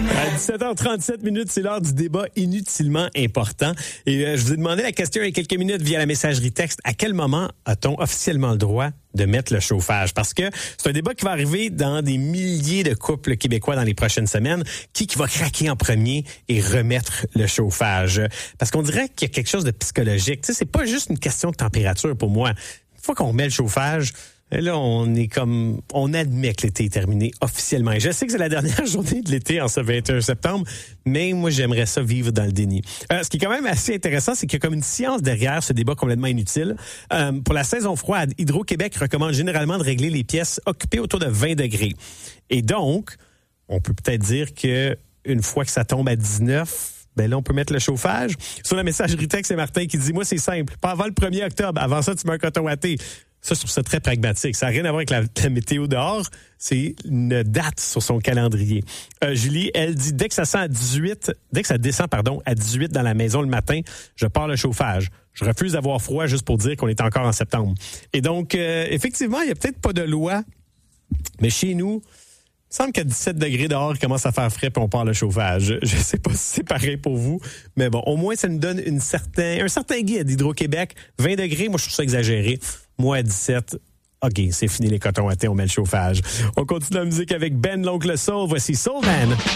À 17h37, c'est l'heure du débat inutilement important. Et je vous ai demandé la question il y a quelques minutes via la messagerie texte. À quel moment a-t-on officiellement le droit de mettre le chauffage? Parce que c'est un débat qui va arriver dans des milliers de couples québécois dans les prochaines semaines. Qui va craquer en premier et remettre le chauffage? Parce qu'on dirait qu'il y a quelque chose de psychologique. Tu sais, c'est pas juste une question de température pour moi. Une fois qu'on met le chauffage, là, on admet que l'été est terminé officiellement. Et je sais que c'est la dernière journée de l'été en ce 21 septembre, mais moi, j'aimerais ça vivre dans le déni. Ce qui est quand même assez intéressant, c'est qu'il y a comme une science derrière ce débat complètement inutile. Pour la saison froide, Hydro-Québec recommande généralement de régler les pièces occupées autour de 20 degrés. Et donc, on peut peut-être dire que une fois que ça tombe à 19, ben là, on peut mettre le chauffage. Sur la messagerie texte, c'est Martin qui dit, moi, c'est simple. Pas avant le 1er octobre. Avant ça, tu mets un coton watté. Ça, je trouve ça très pragmatique. Ça n'a rien à voir avec la météo dehors. C'est une date sur son calendrier. Julie, elle dit, dès que ça descend, à 18 dans la maison le matin, je pars le chauffage. Je refuse d'avoir froid juste pour dire qu'on est encore en septembre. Et donc, effectivement, il n'y a peut-être pas de loi, mais chez nous, il semble qu'à 17 degrés dehors, il commence à faire frais puis on part le chauffage. Je sais pas si c'est pareil pour vous, mais bon, au moins, ça nous donne un certain guide d'Hydro-Québec. 20 degrés, moi, je trouve ça exagéré. Moi, à 17, OK, c'est fini les cotons wattés, on met le chauffage. On continue la musique avec Ben, l'oncle Soul. Voici Soul Man.